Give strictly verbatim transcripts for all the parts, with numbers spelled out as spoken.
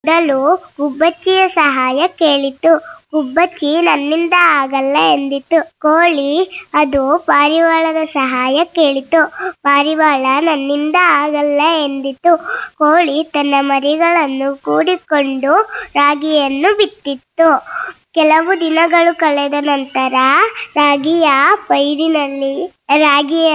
ಮೊದಲು ಗುಬ್ಬಚ್ಚಿಯ ಸಹಾಯ ಕೇಳಿತು. ಗುಬ್ಬಚ್ಚಿ ನನ್ನಿಂದ ಆಗಲ್ಲ ಎಂದಿತು. ಕೋಳಿ ಅದು ಪಾರಿವಾಳದ ಸಹಾಯ ಕೇಳಿತು. ಪಾರಿವಾಳ ನನ್ನಿಂದ ಆಗಲ್ಲ ಎಂದಿತು. ಕೋಳಿ ತನ್ನ ಮರಿಗಳನ್ನು ಕೂಡಿಕೊಂಡು ರಾಗಿಯನ್ನು ಬಿತ್ತಿತ್ತು. ಕೆಲವು ದಿನಗಳು ಕಳೆದ ನಂತರ ರಾಗಿಯ ಪೈರಿನಲ್ಲಿ ರಾಗಿಯ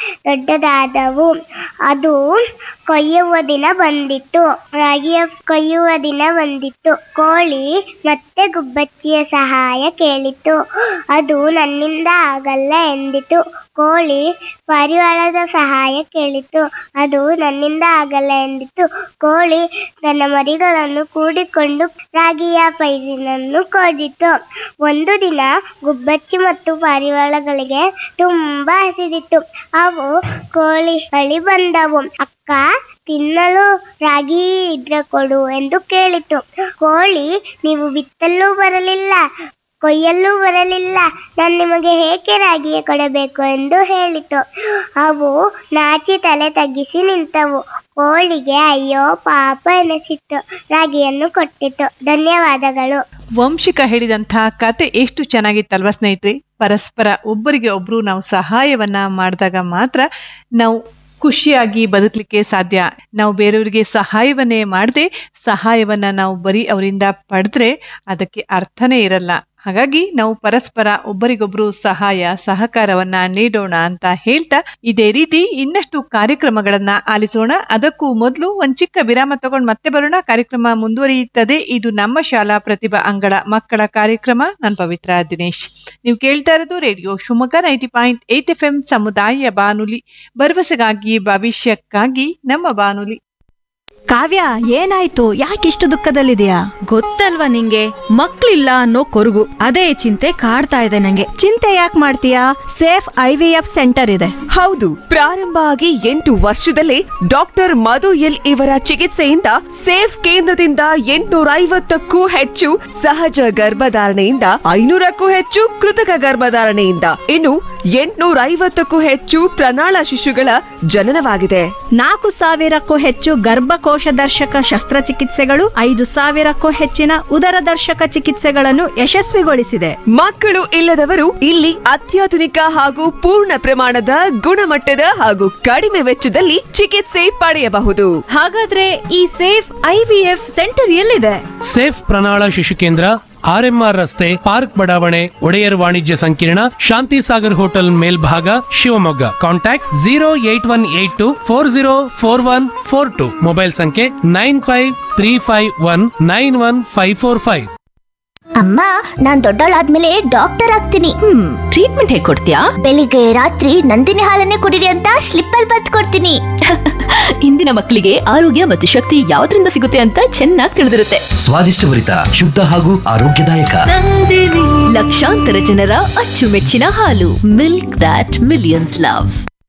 ದೊಡ್ಡದಾದವು. ಅದು ಕೊಯ್ಯುವ ದಿನ ಬಂದಿತ್ತು. ರಾಗಿಯ ಕೊಯ್ಯುವ ದಿನ ಬಂದಿತ್ತು. ಕೋಳಿ ಮತ್ತೆ ಗುಬ್ಬಚ್ಚಿಯ ಸಹಾಯ ಕೇಳಿತು. ಅದು ನನ್ನಿಂದ ಆಗಲ್ಲ ಎಂದಿತು. ಕೋಳಿ ಪಾರಿವಾಳದ ಸಹಾಯ ಕೇಳಿತು. ಅದು ನನ್ನಿಂದ ಆಗಲ್ಲ ಎಂದಿತು. ಕೋಳಿ ತನ್ನ ಮರಿಗಳನ್ನು ಕೂಡಿಕೊಂಡು ರಾಗಿಯ ಪೈರಿನನ್ನು ಕೊಯ್ದಿತು. ಒಂದು ದಿನ ಗುಬ್ಬಚ್ಚಿ ಮತ್ತು ಪಾರಿವಾಳಗಳಿಗೆ ತುಂಬಾ ಹಸಿದಿತ್ತು. ಅವು ಕೋಳಿ ಬಳಿ ಬಂದವು. ಅಕ್ಕ, ತಿನ್ನಲು ರಾಗಿ ಇದ್ರೆ ಕೊಡು ಎಂದು ಕೇಳಿತು. ಕೋಳಿ, ನೀವು ಬಿತ್ತಲ್ಲೂ ಬರಲಿಲ್ಲ, ಕೊಯ್ಯಲ್ಲೂ ಬರಲಿಲ್ಲ, ನಾನು ನಿಮಗೆ ಹೇಗೆ ರಾಗಿಯ ಕೊಡಬೇಕು ಎಂದು ಹೇಳಿತು. ಅವು ನಾಚಿ ತಲೆ ತಗ್ಗಿಸಿ ನಿಂತವು. ಕೋಳಿಗೆ ಅಯ್ಯೋ ಪಾಪ ಎನಿಸಿತು. ರಾಗಿಯನ್ನು ಕೊಟ್ಟಿತು. ಧನ್ಯವಾದಗಳು. ವಂಶಿಕ ಹೇಳಿದಂತಹ ಕತೆ ಎಷ್ಟು ಚೆನ್ನಾಗಿತ್ತಲ್ವಾ ಸ್ನೇಹಿತರೆ? ಪರಸ್ಪರ ಒಬ್ಬರಿಗೆ ಒಬ್ರು ನಾವು ಸಹಾಯವನ್ನ ಮಾಡಿದಾಗ ಮಾತ್ರ ನಾವು ಖುಷಿಯಾಗಿ ಬದುಕಲಿಕ್ಕೆ ಸಾಧ್ಯ. ನಾವು ಬೇರೆಯವರಿಗೆ ಸಹಾಯವನ್ನೇ ಮಾಡದೆ ಸಹಾಯವನ್ನ ನಾವು ಬರೀ ಅವರಿಂದ ಪಡೆದ್ರೆ ಅದಕ್ಕೆ ಅರ್ಥನೇ ಇರಲ್ಲ. ಹಾಗಾಗಿ ನಾವು ಪರಸ್ಪರ ಒಬ್ಬರಿಗೊಬ್ರು ಸಹಾಯ ಸಹಕಾರವನ್ನ ನೀಡೋಣ ಅಂತ ಹೇಳ್ತಾ ಇದೇ ರೀತಿ ಇನ್ನಷ್ಟು ಕಾರ್ಯಕ್ರಮಗಳನ್ನ ಆಲಿಸೋಣ. ಅದಕ್ಕೂ ಮೊದಲು ಒಂದ್ ಚಿಕ್ಕ ವಿರಾಮ ತಗೊಂಡು ಮತ್ತೆ ಬರೋಣ. ಕಾರ್ಯಕ್ರಮ ಮುಂದುವರಿಯುತ್ತದೆ. ಇದು ನಮ್ಮ ಶಾಲಾ ಪ್ರತಿಭಾ ಅಂಗಳ ಮಕ್ಕಳ ಕಾರ್ಯಕ್ರಮ. ನಾನು ಪವಿತ್ರ ದಿನೇಶ್. ನೀವು ಕೇಳ್ತಾ ಇರೋದು radio Shivamogga ninety point eight F M ಸಮುದಾಯ ಬಾನುಲಿ, ಭರವಸೆಗಾಗಿ ಭವಿಷ್ಯಕ್ಕಾಗಿ ನಮ್ಮ ಬಾನುಲಿ. ಕಾವ್ಯ, ಏನಾಯ್ತು? ಯಾಕಿಷ್ಟು ದುಃಖದಲ್ಲಿದೆಯಾ? ಗೊತ್ತಲ್ವಾ ನಿಂಗೆ, ಮಕ್ಳಿಲ್ಲ ಅನ್ನೋ ಕೊರಗು. ಅದೇ ಚಿಂತೆ ಕಾಡ್ತಾ ಇದೆ ನಂಗೆ. ಚಿಂತೆ ಯಾಕೆ ಮಾಡ್ತೀಯಾ? Safe I V F centre ಇದೆ. ಹೌದು, ಪ್ರಾರಂಭ ಆಗಿ ಎಂಟು ವರ್ಷದಲ್ಲೇ ಡಾಕ್ಟರ್ ಮಧು ಎಲ್ ಇವರ ಚಿಕಿತ್ಸೆಯಿಂದ ಸೇಫ್ ಕೇಂದ್ರದಿಂದ ಎಂಟುನೂರ ಐವತ್ತಕ್ಕೂ ಹೆಚ್ಚು ಸಹಜ ಗರ್ಭಧಾರಣೆಯಿಂದ ಐನೂರಕ್ಕೂ ಹೆಚ್ಚು ಕೃತಕ ಗರ್ಭಧಾರಣೆಯಿಂದ ಇನ್ನು ಎಂಟುನೂರ ಐವತ್ತಕ್ಕೂ ಹೆಚ್ಚು ಪ್ರಣಾಳ ಶಿಶುಗಳ ಜನನವಾಗಿದೆ. ನಾಲ್ಕು ಸಾವಿರಕ್ಕೂ ಹೆಚ್ಚು ಗರ್ಭಕೋಶ ದರ್ಶಕ ಶಸ್ತ್ರಚಿಕಿತ್ಸೆಗಳು, ಐದು ಸಾವಿರಕ್ಕೂ ಹೆಚ್ಚಿನ ಉದರ ದರ್ಶಕ ಚಿಕಿತ್ಸೆಗಳನ್ನು ಯಶಸ್ವಿಗೊಳಿಸಿದೆ. ಮಕ್ಕಳು ಇಲ್ಲದವರು ಇಲ್ಲಿ ಅತ್ಯಾಧುನಿಕ ಹಾಗೂ ಪೂರ್ಣ ಪ್ರಮಾಣದ ಗುಣಮಟ್ಟದ ಹಾಗೂ ಕಡಿಮೆ ವೆಚ್ಚದಲ್ಲಿ ಚಿಕಿತ್ಸೆ ಪಡೆಯಬಹುದು. ಹಾಗಾದ್ರೆ ಈ safe I V F centre ಎಲ್ಲಿದೆ? ಸೇಫ್ ಪ್ರಣಾಳ ಶಿಶು ಕೇಂದ್ರ, ಆರ್ ಎಂ ಆರ್ ರಸ್ತೆ, ಪಾರ್ಕ್ ಬಡಾವಣೆ, ಒಡೆಯರ್ ವಾಣಿಜ್ಯ ಸಂಕೀರ್ಣ, ಶಾಂತಿ ಸಾಗರ್ ಹೋಟೆಲ್ ಮೇಲ್ಭಾಗ, Shivamogga. Contact zero eight one eight to four zero four one four to. Mobile ಸಂಖ್ಯೆ nine five three five one nine one five four five. ಅಮ್ಮ, ನಾನ್ ದೊಡ್ಡವಳಾದ್ಮೇಲೆ doctor ಆಗ್ತೀನಿ. ಹ್ಮ್ ಟ್ರೀಟ್ಮೆಂಟ್ ಹೇಗೆ ಕೊಡ್ತೀಯಾ? ಬೆಳಿಗ್ಗೆ ರಾತ್ರಿ ನಂದಿನಿ ಹಾಲನ್ನೇ ಕುಡಿರಿ ಅಂತ ಸ್ಲಿಪ್ ಅಲ್ಲಿ ಬರೆದು ಕೊಡ್ತೀನಿ. ಇಂದಿನ ಮಕ್ಕಳಿಗೆ ಆರೋಗ್ಯ ಮತ್ತು ಶಕ್ತಿ ಯಾವ್ದ್ರಿಂದ ಸಿಗುತ್ತೆ ಅಂತ ಚೆನ್ನಾಗಿ ತಿಳಿದಿರುತ್ತೆ. ಸ್ವಾದಿಷ್ಟಭರಿತ, ಶುದ್ಧ ಹಾಗೂ ಆರೋಗ್ಯದಾಯಕ ಲಕ್ಷಾಂತರ ಜನರ ಅಚ್ಚುಮೆಚ್ಚಿನ ಹಾಲು. Milk that millions love.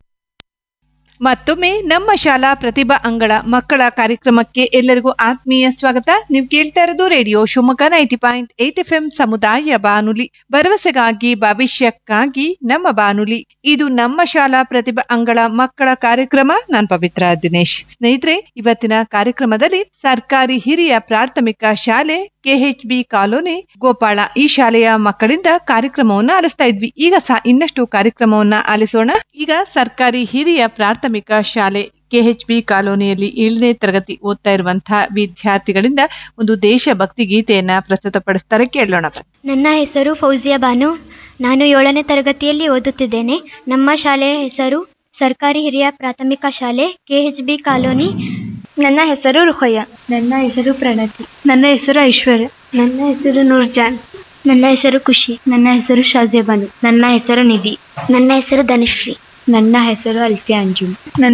ಮತ್ತೊಮ್ಮೆ ನಮ್ಮ ಶಾಲಾ ಪ್ರತಿಭಾ ಅಂಗಳ ಮಕ್ಕಳ ಕಾರ್ಯಕ್ರಮಕ್ಕೆ ಎಲ್ಲರಿಗೂ ಆತ್ಮೀಯ ಸ್ವಾಗತ. ನೀವು ಕೇಳ್ತಾ ಇರೋದು radio Shivamogga ninety point eight F M ಸಮುದಾಯ ಬಾನುಲಿ, ಭರವಸೆಗಾಗಿ ಭವಿಷ್ಯಕ್ಕಾಗಿ ನಮ್ಮ ಬಾನುಲಿ. ಇದು ನಮ್ಮ ಶಾಲಾ ಪ್ರತಿಭಾ ಅಂಗಳ ಮಕ್ಕಳ ಕಾರ್ಯಕ್ರಮ. ನಾನು ಪವಿತ್ರ ದಿನೇಶ್. ಸ್ನೇಹಿತರೆ, ಇವತ್ತಿನ ಕಾರ್ಯಕ್ರಮದಲ್ಲಿ ಸರ್ಕಾರಿ ಹಿರಿಯ ಪ್ರಾಥಮಿಕ ಶಾಲೆ ಕೆಎಚ್ ಬಿ ಕಾಲೋನಿ ಗೋಪಾಳ ಈ ಶಾಲೆಯ ಮಕ್ಕಳಿಂದ ಕಾರ್ಯಕ್ರಮವನ್ನ ಆಲಿಸ್ತಾ ಇದ್ವಿ. ಈಗ ಸಹ ಇನ್ನಷ್ಟು ಕಾರ್ಯಕ್ರಮವನ್ನ ಆಲಿಸೋಣ. ಈಗ ಸರ್ಕಾರಿ ಹಿರಿಯ ಪ್ರಾಥಮಿಕ ಶಾಲೆ ಕೆಎಚ್ ಬಿ ಕಾಲೋನಿಯಲ್ಲಿ ಏಳನೇ ತರಗತಿ ಓದ್ತಾ ಇರುವಂತಹ ವಿದ್ಯಾರ್ಥಿಗಳಿಂದ ಒಂದು ದೇಶಭಕ್ತಿ ಗೀತೆಯನ್ನ ಪ್ರಸ್ತುತಪಡಿಸ್ತಾರೆ, ಕೇಳೋಣ. ನನ್ನ ಹೆಸರು ಫೌಜಿಯಾ ಬಾನು. ನಾನು ಏಳನೇ ತರಗತಿಯಲ್ಲಿ ಓದುತ್ತಿದ್ದೇನೆ. ನಮ್ಮ ಶಾಲೆಯ ಹೆಸರು ಸರ್ಕಾರಿ ಹಿರಿಯ ಪ್ರಾಥಮಿಕ ಶಾಲೆ ಕೆಎಚ್ ಬಿ ಕಾಲೋನಿ. ನನ್ನ ಹೆಸರು ರುಖಯ್ಯ. ನನ್ನ ಹೆಸರು ಪ್ರಣತಿ. ನನ್ನ ಹೆಸರು ಐಶ್ವರ್ಯ. ನನ್ನ ಹೆಸರು ನೂರ್ಜಾನ್. ನನ್ನ ಹೆಸರು ಖುಷಿ. ನನ್ನ ಹೆಸರು ಶಾಜಿಯಾ ಬಾನು. ನನ್ನ ಹೆಸರು ನಿಧಿ. ನನ್ನ ಹೆಸರು ಧನುಶ್ರೀ. ನನ್ನ ಹೆಸರು ಅಲ್ಫಿಯಾ ಅಂಜುಮ್. ನನ್ನ